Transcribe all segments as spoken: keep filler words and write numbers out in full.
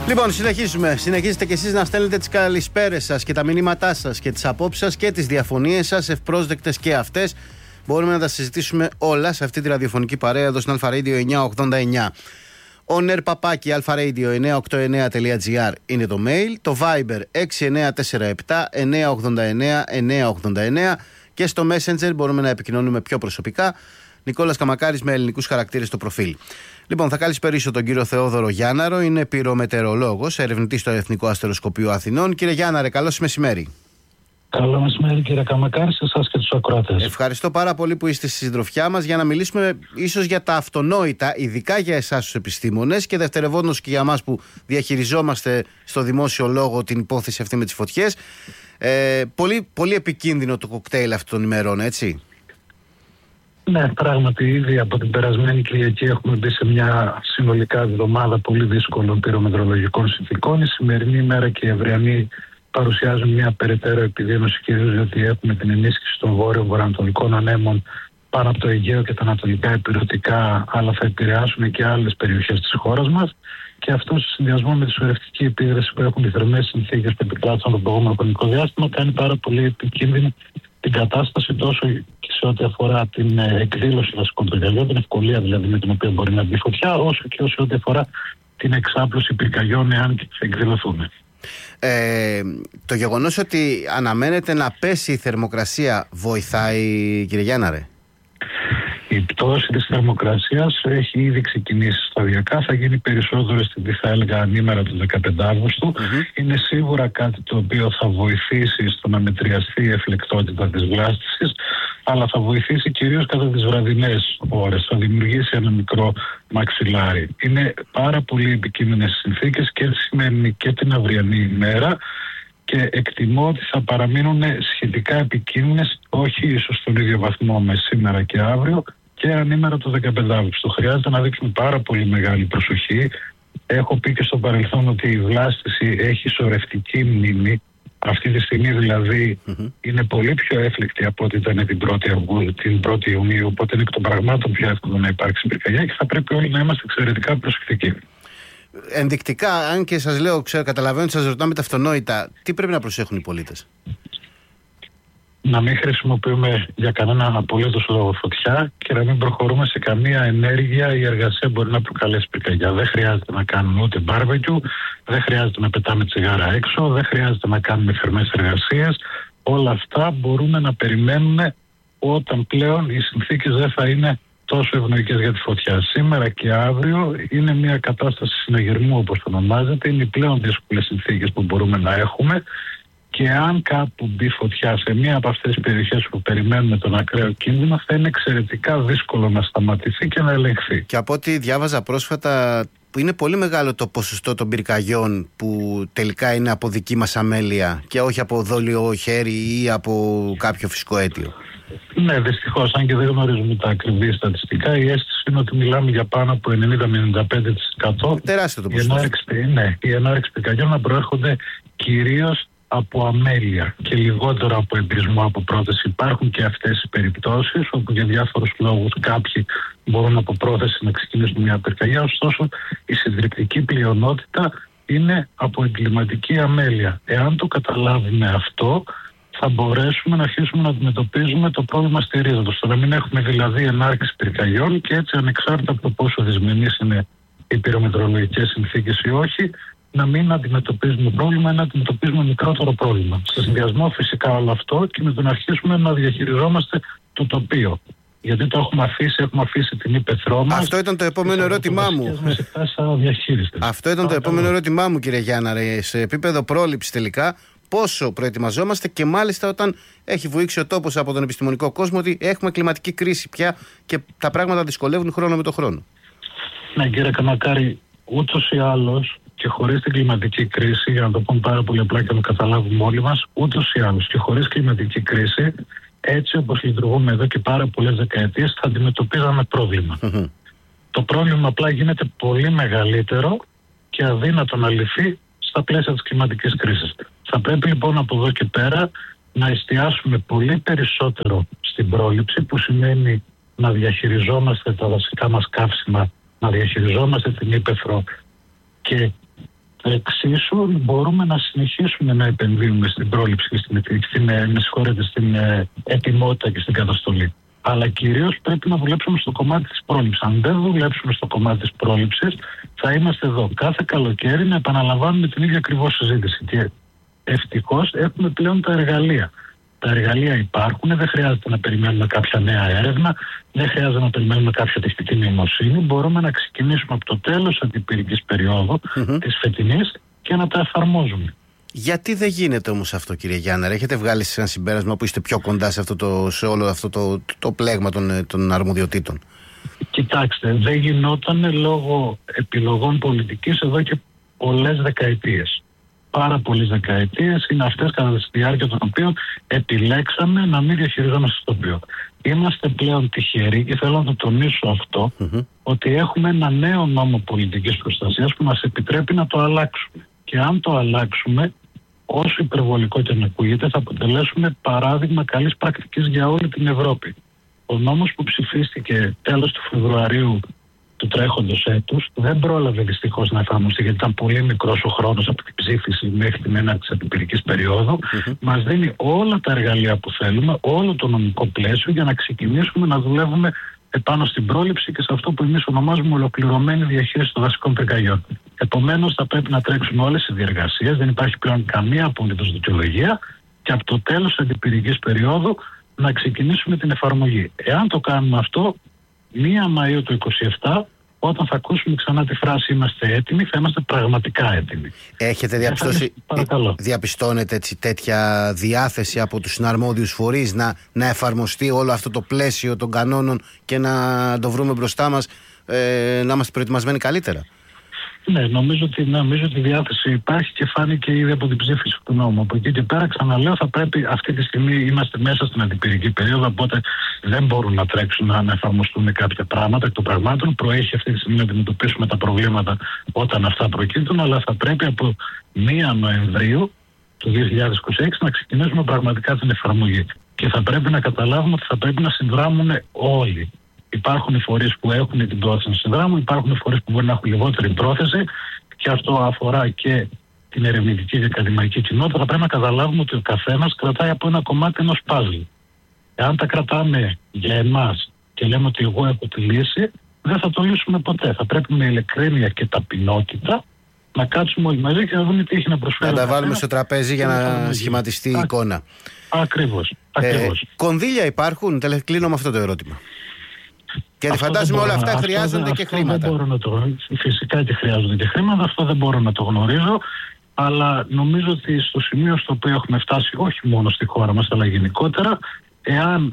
Λοιπόν, συνεχίζουμε. Συνεχίζετε και εσείς να στέλνετε τις καλησπέρες σας και τα μηνύματά σας και τις απόψεις σας και τις διαφωνίες σας, ευπρόσδεκτες και αυτές. Μπορούμε να τα συζητήσουμε όλα σε αυτή τη ραδιοφωνική παρέα εδώ στην Alpha Radio εννιακόσια ογδόντα εννιά. On air παπάκι alpharadio εννιακόσια ογδόντα εννιά τελεία τζι άρ είναι το mail. Το Viber έξι εννιά τέσσερα επτά εννιακόσια ογδόντα εννιά εννιακόσια ογδόντα εννιά και στο Messenger μπορούμε να επικοινωνούμε πιο προσωπικά. Νικόλας Καμακάρης με ελληνικούς χαρακτήρες στο προφίλ. Λοιπόν, θα καλησπερίσω τον κύριο Θεόδωρο Γιάνναρο, είναι πυρομετεωρολόγος, ερευνητής στο Εθνικό Αστεροσκοπείο Αθηνών. Κύριε Γιάνναρε, καλώς μεσημέρι. Καλό μεσημέρι, κύριε Καμακάρη, σε εσάς και τους ακροατές. Ευχαριστώ πάρα πολύ που είστε στη συντροφιά μας για να μιλήσουμε ίσως για τα αυτονόητα, ειδικά για εσάς τους επιστήμονες και δευτερευόντως και για εμάς που διαχειριζόμαστε στο δημόσιο λόγο την υπόθεση αυτή με τις φωτιές. Ε, πολύ, πολύ επικίνδυνο το κοκτέιλ αυτών των ημερών, έτσι. Ναι, πράγματι, ήδη από την περασμένη Κυριακή έχουμε μπει σε μια συνολικά εβδομάδα πολύ δύσκολων πυρομετρολογικών συνθηκών. Η σημερινή ημέρα και η αυριανή παρουσιάζουν μια περαιτέρω επιδείνωση, κυρίως διότι έχουμε την ενίσχυση των βόρειο-βορειοανατολικών ανέμων πάνω από το Αιγαίο και τα ανατολικά ηπειρωτικά, αλλά θα επηρεάσουν και άλλες περιοχές της χώρας μας. Και αυτό σε συνδυασμό με τη σωρευτική επίδραση που έχουν οι θερμές συνθήκες που επικράτησαν το προηγούμενο χρονικό διάστημα, κάνει πάρα πολύ επικίνδυνη την κατάσταση τόσο και σε ό,τι αφορά την εκδήλωση βασικών πυρκαγιών, την ευκολία δηλαδή με την οποία μπορεί να μπει φωτιά, όσο και σε ό,τι αφορά την εξάπλωση πυρκαγιών, εάν και εκδηλωθούν. Ε, το γεγονός ότι αναμένεται να πέσει η θερμοκρασία βοηθάει, κύριε Γιάνναρε? Η πτώση της θερμοκρασίας έχει ήδη ξεκινήσει σταδιακά, θα γίνει περισσότερο στην, θα έλεγα, ανήμερα του δεκαπέντε Αυγούστου. Mm-hmm. Είναι σίγουρα κάτι το οποίο θα βοηθήσει στο να μετριαστεί η εφλεκτότητα της βλάστησης, αλλά θα βοηθήσει κυρίως κατά τις βραδινές ώρες, θα δημιουργήσει ένα μικρό μαξιλάρι. Είναι πάρα πολύ επικίνδυνες συνθήκες και τη σημερινή και την αυριανή ημέρα, και εκτιμώ ότι θα παραμείνουν σχετικά επικίνδυνες, όχι ίσως στον ίδιο βαθμό με σήμερα και αύριο, και ανήμερα το δεκαπέντε Αυγούστου. Χρειάζεται να δείξουμε πάρα πολύ μεγάλη προσοχή. Έχω πει και στο παρελθόν ότι η βλάστηση έχει σωρευτική μνήμη. Αυτή τη στιγμή δηλαδή mm-hmm. είναι πολύ πιο έφλεκτη από ό,τι ήταν την πρώτη, Αυγού, την πρώτη Ιουνίου, οπότε είναι εκ των πραγμάτων πιο εύκολο να υπάρξει πυρκαγιά και θα πρέπει όλοι να είμαστε εξαιρετικά προσεκτικοί. Ενδεικτικά, αν και σας λέω, ξέρω, καταλαβαίνω ότι σας ρωτάμε τα αυτονόητα, τι πρέπει να προσέχουν οι πολίτες? Να μην χρησιμοποιούμε για κανέναν απολύτως λόγο φωτιά και να μην προχωρούμε σε καμία ενέργεια ή εργασία μπορεί να προκαλέσει πυρκαγιά. Δεν χρειάζεται να κάνουμε ούτε μπάρμπεκιου, δεν χρειάζεται να πετάμε τσιγάρα έξω, δεν χρειάζεται να κάνουμε θερμές εργασίες. Όλα αυτά μπορούμε να περιμένουμε όταν πλέον οι συνθήκες δεν θα είναι τόσο ευνοϊκές για τη φωτιά. Σήμερα και αύριο είναι μια κατάσταση συναγερμού, όπως το ονομάζεται. Είναι οι πλέον δύσκολες συνθήκες που μπορούμε να έχουμε. Και αν κάπου μπει φωτιά σε μία από αυτές τις περιοχές που περιμένουμε τον ακραίο κίνδυνο, θα είναι εξαιρετικά δύσκολο να σταματηθεί και να ελεγχθεί. Και από ό,τι διάβαζα πρόσφατα, είναι πολύ μεγάλο το ποσοστό των πυρκαγιών που τελικά είναι από δική μας αμέλεια και όχι από δόλιο χέρι ή από κάποιο φυσικό αίτιο. Ναι, δυστυχώς, αν και δεν γνωρίζουμε τα ακριβή στατιστικά, η αίσθηση είναι ότι μιλάμε για πάνω από ενενήντα με ενενήντα πέντε τοις εκατό. Τεράστιο το ποσοστό. Ναι, οι ενάρεξη πυρκαγιών να προέρχονται κυρίως από αμέλεια και λιγότερο από εμπρισμό από πρόθεση. Υπάρχουν και αυτές οι περιπτώσεις όπου για διάφορους λόγους κάποιοι μπορούν από πρόθεση να ξεκινήσουν μια πυρκαγιά, ωστόσο η συντριπτική πλειονότητα είναι από εγκληματική αμέλεια. Εάν το καταλάβουμε αυτό, θα μπορέσουμε να αρχίσουμε να αντιμετωπίζουμε το πρόβλημα στη ρίζα του, στο να μην έχουμε δηλαδή ενάρξη πυρκαγιών και έτσι, ανεξάρτητα από το πόσο δυσμενείς είναι οι πυρομετρολογικές συνθήκες ή όχι, να μην αντιμετωπίζουμε πρόβλημα, να αντιμετωπίζουμε μικρότερο πρόβλημα. Σε συνδυασμό φυσικά όλο αυτό και με το να αρχίσουμε να διαχειριζόμαστε το τοπίο. Γιατί το έχουμε αφήσει, έχουμε αφήσει την ύπαιθρό μας. Αυτό ήταν το επόμενο ερώτημά μου. Αυτό ήταν το επόμενο ερώτημά μου, κύριε Γιάνναρε. Σε επίπεδο πρόληψης τελικά, πόσο προετοιμαζόμαστε και μάλιστα όταν έχει βουήξει ο τόπος από τον επιστημονικό κόσμο ότι έχουμε κλιματική κρίση πια και τα πράγματα δυσκολεύουν χρόνο με το χρόνο. Ναι, κύριε Καμακάρη, ούτως ή άλλως και χωρίς την κλιματική κρίση, για να το πούμε πάρα πολύ απλά και να το καταλάβουμε όλοι μας, ούτως ή άλλως και χωρίς κλιματική κρίση, έτσι όπως λειτουργούμε εδώ και πάρα πολλές δεκαετίες, θα αντιμετωπίζαμε πρόβλημα. Mm-hmm. Το πρόβλημα απλά γίνεται πολύ μεγαλύτερο και αδύνατο να λυθεί στα πλαίσια της κλιματικής κρίσης. Θα πρέπει λοιπόν από εδώ και πέρα να εστιάσουμε πολύ περισσότερο στην πρόληψη, που σημαίνει να διαχειριζόμαστε τα βασικά μας καύσιμα, να διαχειριζόμαστε την ύπαιθρο και Εξίσου μπορούμε να συνεχίσουμε να επενδύουμε στην πρόληψη και στην, στην, με συγχωρείτε, στην ετοιμότητα και στην καταστολή. Αλλά κυρίως πρέπει να δουλέψουμε στο κομμάτι της πρόληψης. Αν δεν δουλέψουμε στο κομμάτι της πρόληψης, θα είμαστε εδώ κάθε καλοκαίρι να επαναλαμβάνουμε την ίδια ακριβώς συζήτηση. Και ευτυχώς έχουμε πλέον τα εργαλεία. Τα εργαλεία υπάρχουν, δεν χρειάζεται να περιμένουμε κάποια νέα έρευνα, δεν χρειάζεται να περιμένουμε κάποια τεχνητή νοημοσύνη. Μπορούμε να ξεκινήσουμε από το τέλος της αντιπυρικής περίοδου, mm-hmm. της φετινής, και να τα εφαρμόζουμε. Γιατί δεν γίνεται όμως αυτό, κύριε Γιάνναρη? Έχετε βγάλει σε ένα συμπέρασμα που είστε πιο κοντά σε, αυτό το, σε όλο αυτό το, το, το πλέγμα των, των αρμοδιοτήτων? Κοιτάξτε, δεν γινόταν λόγω επιλογών πολιτικής εδώ και πολλές δεκαετίες. Πάρα πολλές δεκαετίες είναι αυτές κατά τη διάρκεια των οποίων επιλέξαμε να μην διαχειριζόμαστε στο τοπίο. Είμαστε πλέον τυχεροί και θέλω να το τονίσω αυτό, mm-hmm. ότι έχουμε ένα νέο νόμο πολιτικής προστασίας που μας επιτρέπει να το αλλάξουμε. Και αν το αλλάξουμε, όσο υπερβολικό και να ακούγεται, θα αποτελέσουμε παράδειγμα καλής πρακτικής για όλη την Ευρώπη. Ο νόμος που ψηφίστηκε τέλος του Φεβρουαρίου του τρέχοντος έτους δεν πρόλαβε δυστυχώς να εφαρμοστεί, γιατί ήταν πολύ μικρός ο χρόνος από την ψήφιση μέχρι την έναρξη της αντιπυρικής περίοδου. Mm-hmm. Μας δίνει όλα τα εργαλεία που θέλουμε, όλο το νομικό πλαίσιο για να ξεκινήσουμε να δουλεύουμε επάνω στην πρόληψη και σε αυτό που εμείς ονομάζουμε ολοκληρωμένη διαχείριση των δασικών πυρκαγιών. Επομένως, θα πρέπει να τρέξουν όλες οι διεργασίες, δεν υπάρχει πλέον καμία απολύτως δικαιολογία, και από το τέλος της αντιπυρικής περίοδου να ξεκινήσουμε την εφαρμογή. Εάν το κάνουμε αυτό, πρώτη Μαΐου του είκοσι επτά, όταν θα ακούσουμε ξανά τη φράση «είμαστε έτοιμοι», θα είμαστε πραγματικά έτοιμοι. Έχετε διαπιστώσει, διαπιστώνετε έτσι τέτοια διάθεση από τους συναρμόδιους φορείς να, να εφαρμοστεί όλο αυτό το πλαίσιο των κανόνων και να το βρούμε μπροστά μας, ε, να είμαστε προετοιμασμένοι καλύτερα? Ναι, νομίζω ότι, νομίζω ότι η διάθεση υπάρχει και φάνηκε ήδη από την ψήφιση του νόμου. Από εκεί και πέρα, ξαναλέω, θα πρέπει, αυτή τη στιγμή είμαστε μέσα στην αντιπυρική περίοδο, οπότε δεν μπορούν να τρέξουν να, να εφαρμοστούν κάποια πράγματα εκ των πραγμάτων. Προέχει αυτή τη στιγμή να αντιμετωπίσουμε τα προβλήματα όταν αυτά προκύπτουν, αλλά θα πρέπει από πρώτη Νοεμβρίου του δύο χιλιάδες είκοσι έξι να ξεκινήσουμε πραγματικά την εφαρμογή. Και θα πρέπει να καταλάβουμε ότι θα πρέπει να συνδράμουν όλοι. Υπάρχουν οι φορείς που έχουν την πρόθεση να συνδράμουν, υπάρχουν οι φορείς που μπορεί να έχουν λιγότερη πρόθεση, και αυτό αφορά και την ερευνητική και ακαδημαϊκή κοινότητα. Θα πρέπει να καταλάβουμε ότι ο καθένας κρατάει από ένα κομμάτι ενός παζλ. Εάν τα κρατάμε για εμάς και λέμε ότι εγώ έχω τη λύση, δεν θα το λύσουμε ποτέ. Θα πρέπει με ειλικρίνεια και ταπεινότητα να κάτσουμε όλοι μαζί και να δούμε τι έχει να προσφέρει. Να τα βάλουμε στο τραπέζι για να σχηματιστεί η εικόνα. Ακριβώς. Ε, κονδύλια υπάρχουν? Κλείνω με αυτό το ερώτημα. Γιατί φαντάζομαι όλα αυτά χρειάζονται και χρήματα. Δεν μπορώ να το, φυσικά και χρειάζονται και χρήματα, αυτό δεν μπορώ να το γνωρίζω, αλλά νομίζω ότι στο σημείο στο οποίο έχουμε φτάσει, όχι μόνο στη χώρα μας, αλλά γενικότερα, εάν,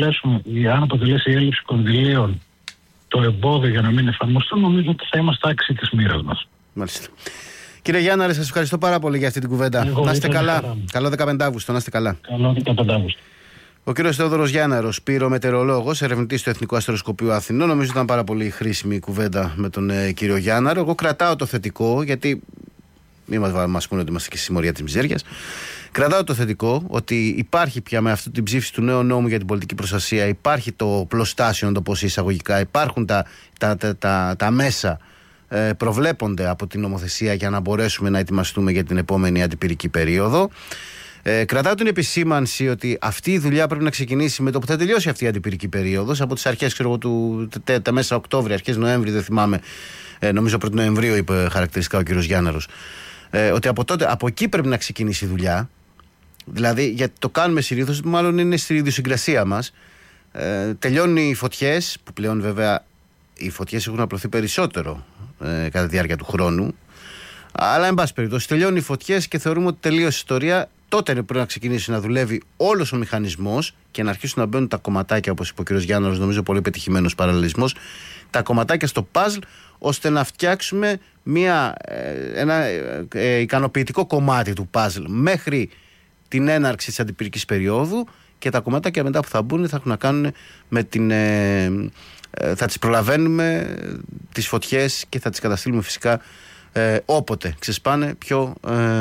εάν αποτελέσει η έλλειψη κονδυλίων το εμπόδιο για να μην εφαρμοστούν, νομίζω ότι θα είμαστε άξιοι της μοίρας μας. Μάλιστα. Κύριε Γιάνναρη, σας ευχαριστώ πάρα πολύ για αυτή την κουβέντα. Εγώ, να είστε καλά. Καλό δεκαπέντε Αυγούστου, να είστε καλά. Καλό δεκαπέντε Αυγούστου. Ο κύριος Θεόδωρος Γιάνναρος, πυρομετεωρολόγος, ερευνητής του Εθνικού Αστεροσκοπείου Αθηνών. Νομίζω ήταν πάρα πολύ χρήσιμη η κουβέντα με τον ε, κύριο Γιάνναρο. Εγώ κρατάω το θετικό, γιατί μην μας, μας πούνε ότι είμαστε και στη συμμορία της μιζέριας. Κρατάω το θετικό ότι υπάρχει πια με αυτή την ψήφιση του νέου νόμου για την πολιτική προστασία, υπάρχει το πλωστάσιο, να το πω εισαγωγικά, υπάρχουν τα, τα, τα, τα, τα μέσα, ε, προβλέπονται από την νομοθεσία για να μπορέσουμε να ετοιμαστούμε για την επόμενη αντιπυρική περίοδο. Ε, κρατάω την επισήμανση ότι αυτή η δουλειά πρέπει να ξεκινήσει με το που θα τελειώσει αυτή η αντιπυρική περίοδος, από τις αρχές, ξέρω, του, τα, τα μέσα Οκτώβρη, αρχές Νοέμβρη, δεν θυμάμαι, ε, νομίζω πρώτη Νοεμβρίου είπε χαρακτηριστικά ο κύριος Γιάνναρος, ε, ότι από, τότε, από εκεί πρέπει να ξεκινήσει η δουλειά. Δηλαδή, γιατί το κάνουμε συνήθως, μάλλον είναι στη ιδιοσυγκρασία μας. Ε, τελειώνουν οι φωτιές, που πλέον βέβαια οι φωτιές έχουν απλωθεί περισσότερο ε, κατά τη διάρκεια του χρόνου. Αλλά, εν πάση περιπτώσει, τελειώνουν οι φωτιές και θεωρούμε ότι τελείωσε η ιστορία. Τότε πρέπει να ξεκινήσει να δουλεύει όλος ο μηχανισμός και να αρχίσουν να μπαίνουν τα κομματάκια, όπως είπε ο κ. Γιάνναρος, νομίζω πολύ πετυχημένος παραλληλισμός, τα κομματάκια στο παζλ, ώστε να φτιάξουμε μια, ένα ε, ικανοποιητικό κομμάτι του παζλ μέχρι την έναρξη της αντιπυρικής περίοδου, και τα κομματάκια μετά που θα μπουν θα έχουν να κάνουν με την... Ε, ε, θα τις προλαβαίνουμε τις φωτιές και θα τις καταστήλουμε φυσικά ε, όποτε ξεσπάνε πιο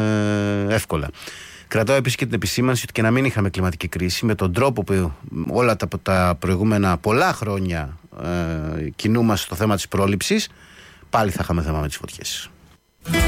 ε, εύκολα. Κρατάω επίσης και την επισήμανση ότι και να μην είχαμε κλιματική κρίση, με τον τρόπο που όλα τα, τα προηγούμενα πολλά χρόνια ε, κινούμαστε στο θέμα της πρόληψης, πάλι θα είχαμε θέμα με τις φωτιές.